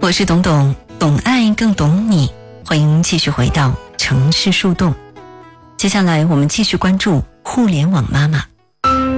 我是董董，懂爱更懂你。欢迎继续回到城市树洞。接下来我们继续关注互联网妈妈。